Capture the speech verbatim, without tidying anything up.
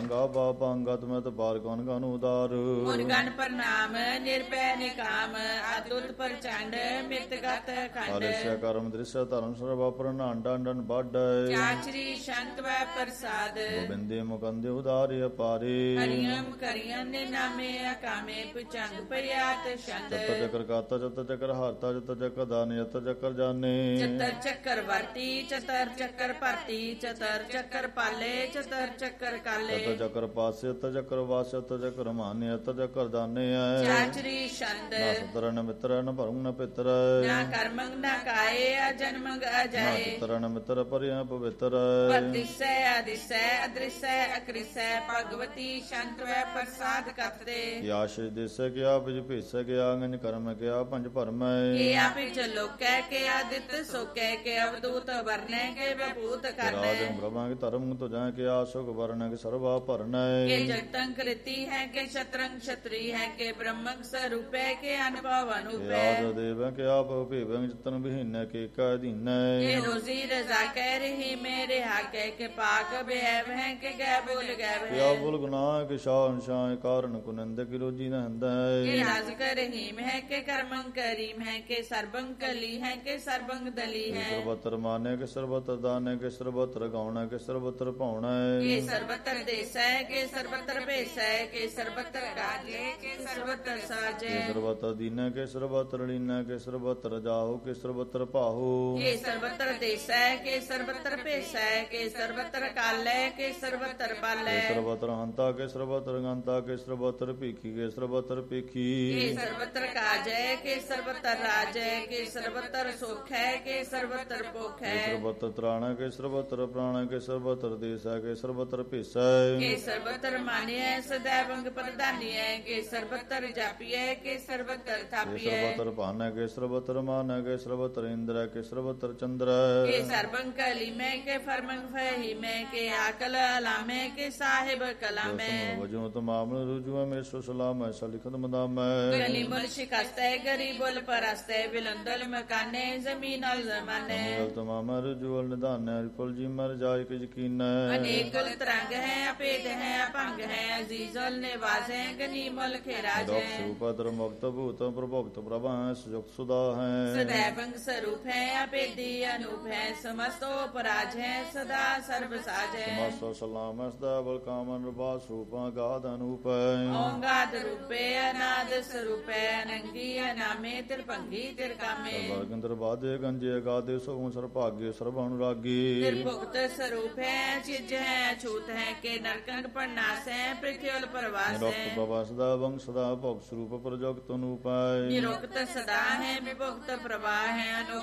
ਗਾ ਬਾਬਾ ਅੰਗਤ ਮਤ ਬਾਰ gun gun ਉਦਾਰ ਮੁਨ ਗਨ ਪ੍ਰਣਾਮ ਨਿਰਭੈ ਨਿਕਾਮ ਅਤੁੱਤ ਪ੍ਰਚੰਡ ਮਿਤਗਤ ਖੰਡ ਅਰਿਸ਼ਯ ਕਰਮ ਦ੍ਰਿਸ਼ ਧਰਮ ਸਰਬ ਪ੍ਰਨਾਂਡ ਅੰਡਨ ਬਾਡੈ ਚਾਚਰੀ ਸ਼ੰਤ ਵੈ ਪ੍ਰਸਾਦ ਗੋਬਿੰਦੇ ਮੁਕੰਦੇ ਉਦਾਰਿ ਅਪਾਰੇ ਹਰਿਯਮ ਕਰਿਯਨ ਨੇ ਨਾਮੇ ਅਕਾਮੇ ਪੁਚੰਗ ਪਿਆਤ ਛੰਦ ਚਤ ਚਕਰ ਕਾਤਾ ਚਤ ਚਕਰ ਹਾਰਤਾ ਚਤ ਚਕਰ ਦਾਨ ਚਤ ਚਕਰ ਜਾਣੇ ਚਤਰ ਚੱਕਰ ਵਰਤੀ ਚਤਰ ਚੱਕਰ ਭਰਤੀ ਚਤਰ ਚੱਕਰ ਪਾਲੇ ਚਤਰ ਚੱਕਰ ਕਾਲੇ ਚਤ ਚਕਰ ਪਾਸੇ ਚਤ ਚਕਰ ਵਾਸੇ ਚਤ ਚਕਰ ਮਾਨੇ ਚਤ ਚਕਰ ਦਾਨੇ ਚਾਚਰੀ ਛੰਦ ਨਾ ਸਤਰ ਨ ਮਿੱਤਰ ਨ ਭਰੁ ਨ ਪਿਤਰ ਨਾ ਕਰਮੰਗ ਨਾ ਕਾਏ ਅਜਨਮੰਗ ਅਜਾਏ ਪਿਤਰ ਨ ਮਿੱਤਰ ਪਰਿਆ ਪਵਿੱਤਰ ਪਰਦਿਸੈ ਅਦਿਸੈ ਅਦ੍ਰਿਸੈ ਅਕ੍ਰਿਸੈ ਭਗਵਤੀ ਸ਼ੰਤ ਵੈ ਪ੍ਰਸਾਦ ਕਥਦੇ ਕਿਆ ਸ਼ਿ ਦੇਸੈ ਕਿਆ ਬਿਜ ਭੇਸੈ ਕਿਆ ਅੰਗਨ ਕਰਮ ਕਿਆ ਪੰਜ ਭਰਮੈ ਕਿਆ ਪਿਛ ਲੋਕੈ ਕਿਆ ਦਿੱਤ ਸੋਕੈ ਕਿ ਅਵਦੂਤ ਵਰਨੈ ਕੇ ਵਿਭੂਤ ਕਰਨੈ ਰਾਜੰ ਬ੍ਰਹਮਾ ਕੇ ਧਰਮ ਤੁਜੈ ਕਿਆ ਸੁਖ ਵਰਨੈ ਕੇ ਸਰਵਾ ਭਰਨੈ ਕਿ ਜਗਤੰ ਕ੍ਰਿਤੀ ਹੈ ਕਿ ਸ਼ਤਰੰਗ ਛਤਰੀ ਹੈ ਕਿ ਬ੍ਰਹਮੰ ਸਰੂਪੈ ਕੇ ਅਨੁਭਵ ਅਨੂਪੈ ਰਾਜ ਦੇਵ ਕਿਆ ਭਵ ਭੇਵੰ ਜਤਨ ਬਿਹੀਨੈ ਕੇ ਕਾ ਅਧੀਨੈ ਕਿ ਰੋਜ਼ੀ ਰਜ਼ਾ ਕਹਿ ਰਹੀ ਮੇਰੇ ਹਾਕੇ ਕਿ ਪਾਕ ਬਹਿਵ ਹੈ ਕਿ ਗੈ ਬੋਲ ਗੈਵ ਕਿਆ ਹੈ ਬੁਲ ਗੁਨਾਹ ਕੇ ਸ਼ਾਨ ਸ਼ਾਹ ਕਾਰਨ ਕੁਨੰਦ ਕੀ ਰੋਜੀ ਨ ਹੰਦੈ ਕਿ ਰਾਜ਼ਕ ਰਹੀਮ ਹੈ ਕਿ ਕਰਮੰ ਕਰੀਮ ਹੈ ਕਿ ਸਰਬੰ ਕਲੀ ਹੈ ਕਿ ਸਰਬੰ ਦਲੀ ਹੈ ਸਰਬਤਰ ਮਾਨੈ ਕੇ ਸਰਬਤਰ ਦਾਨੈ ਕੇ ਸਰਬਤਰ ਗਾਉਣੈ ਕੇ ਸਰਬਤਰ ਭਾਉਣੈ ਕਿ ਸਰਬਤਰ ਦੇਸੈ ਕਿ ਸਰਬਤਰ ਭੇਸੈ ਕਿ ਸਰਬਤਰ ਕਾਜੈ ਕਿ ਸਰਬਤਰ ਸਾਜੈ ਕੇ ਸਰਬਤਰ ਦੀਨੈ ਕੇ ਸਰਬਤਰ ਲੀਨੈ ਕੇ ਸਰਬਤਰ ਜਾਹੋ ਕੇ ਸਰਬਤਰ ਭਾਹੋ ਕਿ ਸਰਬਤਰ ਦੇਸੈ ਕਿ ਸਰਬਤਰ ਭੇਸੈ ਕਿ ਸਰਬਤਰ ਕਾਲੈ ਕਿ ਸਰਬਤਰ ਪਾਲੈ ਕੇ ਸਰਬਤਰ ਹੰਤਾ ਕੇ ਸਰਬਤਰ ਗੰਤਾ ਕੇ ਸਰਬਤਰ ਭੀਖੀ ਕੇ ਸਰਬਤਰ ਕਿ ਭੀਖੀ ਸਰਬਤਰ ਕਾਜੈ ਕਿ ਸਰਬਤਰ ਰਾਜੈ ਕਿ ਸਰਬਤਰ ਸੁਖੈ ਕਿ ਸਰਬਤਰ ਕੇ ਭੁਖੈ ਸਰਬਤਰ ਤ੍ਰਾਣੈ ਕੇ ਸਰਬਤਰ ਪ੍ਰਾਣੈ ਕੇ ਸਰਬਤਰ ਦੇਸੈ ਕੇ ਸਰਬਤਰ ਭੇਸੈ ਕਿ ਸਰਬਤਰ ਮਾਨਿਐ ਸदैवंग ਪ੍ਰਧਾਨੀਐ ਕਿ ਸਰਬਤਰ ਜਾਪੀਐ ਕਿ ਸਰਬਤਰ ਕੇ ਥਾਪੀਐ ਸਰਬਤਰ ਭਾਨੈ ਕੇ ਸਰਬਤਰ ਮਾਨੈ ਕੇ ਸਰਬਤਰ ਇੰਦਰੈ ਕੇ ਸਰਬਤਰ ਚੰਦਰੈ ਕਿ ਸਰਬੰ ਕਲੀਮੈ ਕਿ ਫਰਮੰ ਫਹੀਮੈ ਕਿ ਆਕਲ ਅਲਾਮੈ ਕਿ ਸਾਹਿਬ ਕਲਾਮੈ ਦਸਮ ਵਜੋਂ ਤਮਾਮ ਰੁਜੂ ਮੇ ਸੁਸਲਾਮੈ ਸਲਿਖਤ ਮਦਾਮੈ ਗਨੀਮਲ ਸ਼ਿਕਸਤੈ ਗਰੀਬੁਲ ਪਰਸਤੈ ਬਿਲੰਦਲ ਮਕਾਨੇ ਜ਼ਮੀਨਲ ਜ਼ਮਾਨੇ ਅਨੇਕ ਤਮਾਮ ਰੁਜੂ ਨਿਦਾਨੈ ਰਿਪੁਲ ਜੀ ਮਰ ਜਾਇ ਕਿ ਯਕੀਨੈ ਅਨੇਕਲ ਤਰੰਗ ਹੈ ਅਪੇਦ ਹੈ ਅਭੰਗ ਹੈ ਅਜ਼ੀਜ਼ੁਲ ਨਿਵਾਜ਼ੈ ਗਨੀਮਲ ਖੇਰਾਜੈ ਦੁਖ ਸੁਪਦਰ ਮੁਕਤ ਭੂਤ ਪ੍ਰਭੁਕਤ ਪ੍ਰਭਾ ਸੁਜੁਗਤ ਸੁਦਾ ਹੈ ਸदैवंग ਸਰੂਪ ਹੈ ਅਪੇਦੀ ਅਨੂਪ ਹੈ ਸਮਸਤੋ ਪਰਾਜ ਹੈ ਸਦਾ ਸਰਬ ਸਾਜ ਹੈ ਸਮਸਤ ਸਲਾਮ ਸਦਾ ਬਲ ਕਾਮਨ ਰਬਾ ਸਰੂਪਾ ਗਾਦ ਅਨੂਪੈ ਓੰਗਾਦ ਰੂਪੇ ਅਨਾਦ ਸਰੂਪੇ ਅਨੰਗੀ ਅਨਾਮੇ ਤਿਰਭੰਗੀ ਤਿਰਕਾਮੇ ਵਰਗੰਦਰ ਬਾਦੇ ਗੰਜੇ ਗਾਦੇ ਸੋਹੰ ਸਰਭਾਗੇ ਸਰਬ ਅਨੁਰਾਗੀ ਨਿਰਭੁਗਤ ਸਰੂਪ ਹੈ ਚਿਜ ਹੈ ਅਛੂਤ ਹੈ ਕਿ ਨਰਕੰਗ ਪਰਨਾਸ ਹੈ ਪ੍ਰਿਥਿਉਲ ਪਰਵਾਸ ਨਿਰੁਕਤ ਹੈ ਪ੍ਰਭਾ ਸਦਾ ਵੰਗ ਸਦਾ ਭੋਗ ਸਰੂਪ ਪ੍ਰਜੋਗਤ ਅਨੂਪੈ ਨਿਰੁਕਤ ਸਦਾ ਹੈ ਵਿਭੁਗਤ ਪ੍ਰਵਾਹ ਹੈ ਅਨੁਕ